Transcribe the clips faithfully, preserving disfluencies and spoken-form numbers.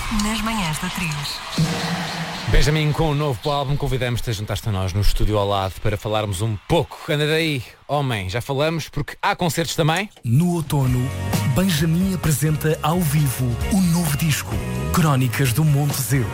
nas manhãs da três. Benjamin, com o novo álbum, convidamos-te a juntar-te a nós no estúdio ao lado para falarmos um pouco. Anda daí, homem, já falamos, porque há concertos também. No outono, Benjamin apresenta ao vivo o novo disco, Crónicas do Monte Zeus.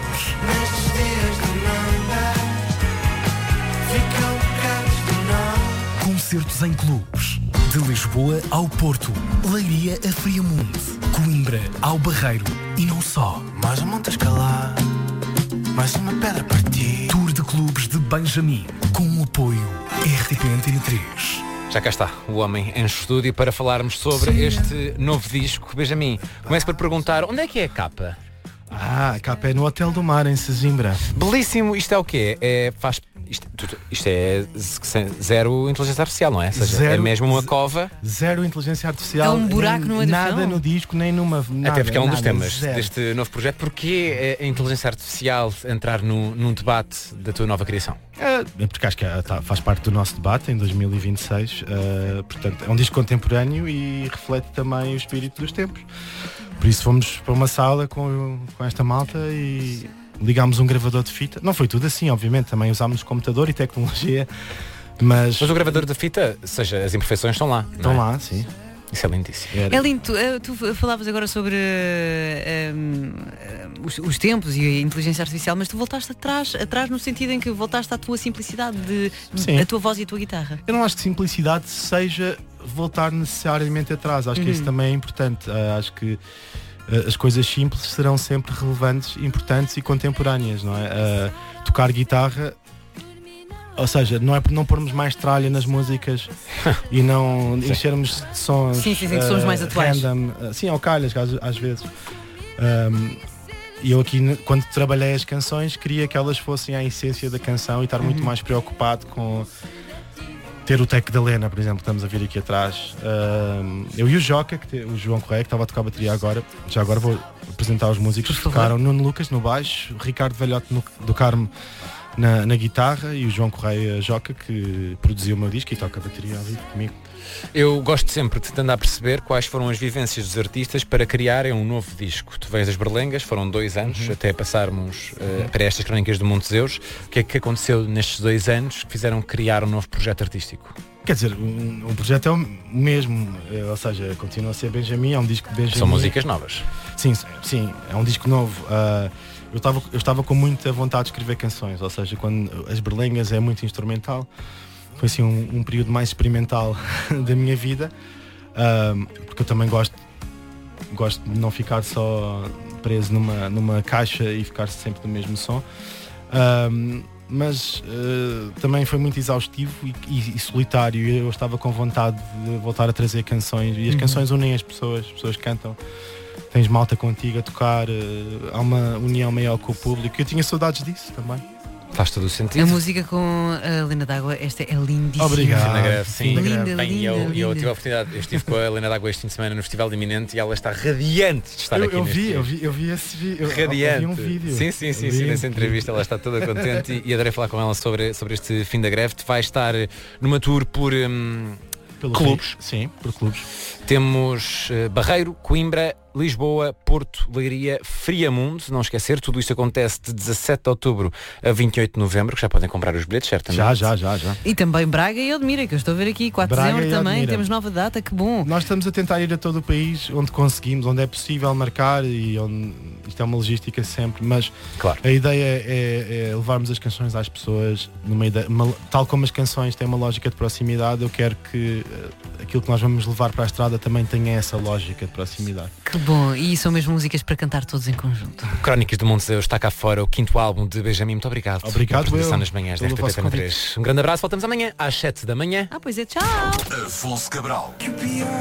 Concertos em clubes, de Lisboa ao Porto, Leiria a Friamundo, Coimbra ao Barreiro e não só. Mais uma monte a escalar, mais uma pedra para ti. Tour de clubes de Benjamin, com o apoio R T P Antena três. Já cá está, o homem em estúdio para falarmos sobre Sim. este novo disco. Benjamin, começo por perguntar, onde é que é a capa? Ah, a capa é no Hotel do Mar, em Sesimbra. Belíssimo, isto é o quê? É, faz, isto, isto é zero inteligência artificial, não é? Ou seja, zero, é mesmo uma cova. Zero inteligência artificial. É um buraco no Nada no disco, nem numa... Nada, Até porque é um nada, dos temas zero. deste novo projeto. Porquê a inteligência artificial entrar no, num debate da tua nova criação? É porque acho que tá, faz parte do nosso debate em dois mil e vinte e seis. Uh, portanto, é um disco contemporâneo e reflete também o espírito dos tempos. Por isso fomos para uma sala com, com esta malta e ligámos um gravador de fita. Não foi tudo assim, obviamente, também usámos computador e tecnologia, mas... Mas o gravador de fita, ou seja, as imperfeições estão lá, Estão não é? lá, sim. Isso é lindíssimo. É lindo. Tu, tu falavas agora sobre uh, um, os, os tempos e a inteligência artificial, mas tu voltaste atrás, atrás no sentido em que voltaste à tua simplicidade, de, Sim. a tua voz e a tua guitarra. Eu não acho que simplicidade seja voltar necessariamente atrás. Acho uhum. que isso também é importante. Uh, acho que uh, as coisas simples serão sempre relevantes, importantes e contemporâneas, não é? Uh, tocar guitarra, ou seja, não é por não pormos mais tralha nas músicas e não sim. enchermos de sons, sim, sim, sim, de sons uh, mais atuais. Random, uh, sim, ao calhas, às, às vezes. Um, E eu aqui, quando trabalhei as canções, queria que elas fossem à essência da canção e estar uhum. muito mais preocupado com ter o tech da Lena, por exemplo, que estamos a vir aqui atrás. Um, eu e o Joca, que te, o João Correia, que estava a tocar a bateria agora, já agora vou apresentar os músicos que tocaram. Nuno Lucas no baixo, o Ricardo Velhote no, do Carmo na, na guitarra e o João Correia Joca, que produziu o meu disco e toca a bateria ali comigo. Eu gosto sempre de tentar perceber quais foram as vivências dos artistas para criarem um novo disco. Tu vens das Berlengas, foram dois anos uhum. até passarmos uh, para estas Crónicas do Monte Zeus. O que é que aconteceu nestes dois anos que fizeram criar um novo projeto artístico? Quer dizer, o, o projeto é o mesmo, ou seja, continua a ser Benjamin, é um disco de Benjamin. São músicas novas. Sim, sim, é um disco novo. Uh, eu estava eu estava com muita vontade de escrever canções, ou seja, quando as Berlengas é muito instrumental. Foi assim um, um período mais experimental da minha vida, um, porque eu também gosto, gosto de não ficar só preso numa, numa caixa e ficar sempre do mesmo som, um, mas uh, também foi muito exaustivo e, e, e solitário. Eu estava com vontade de voltar a trazer canções e as uhum. canções unem as pessoas, as pessoas cantam. Tens malta contigo a tocar, uh, há uma união maior com o público. Eu tinha saudades disso também. Faz todo o sentido. A música com a Helena D'Água, esta é lindíssima. Obrigado. Greve, sim. Linda, Bem, linda, eu, linda. eu tive a oportunidade, eu estive com a Helena D'Água este fim de semana no Festival de Iminente e ela está radiante de estar eu, aqui eu neste vi, eu vi, eu vi esse vídeo. Radiante. Eu, eu vi um vídeo. Sim, sim, sim, sim. Nessa entrevista ela está toda contente e, e adorei falar com ela sobre, sobre este fim da greve. Vai estar numa tour por hum, clubes. Sim, por clubes. Temos uh, Barreiro, Coimbra, Lisboa, Porto, Leiria, Friamundo, não esquecer, tudo isto acontece de dezassete de outubro a vinte e oito de novembro, que já podem comprar os bilhetes, certamente. Já, já, já, já. E também Braga e Odmira, que eu estou a ver aqui, quatro de dezembro também, Odmira. Temos nova data, que bom. Nós estamos a tentar ir a todo o país, onde conseguimos, onde é possível marcar e onde isto é uma logística sempre, mas claro. A ideia é, é levarmos as canções às pessoas, numa ideia, uma, tal como as canções têm uma lógica de proximidade, eu quero que uh, aquilo que nós vamos levar para a estrada também tenha essa lógica de proximidade. Que bom, e são mesmo músicas para cantar todos em conjunto. Crónicas do Monte Zeus está cá fora, o quinto álbum de Benjamin. Muito obrigado. Obrigado pela eu. nas manhãs da R T P Antena três. Um grande abraço, voltamos amanhã às sete da manhã. Ah, pois é, tchau. Afonso Cabral.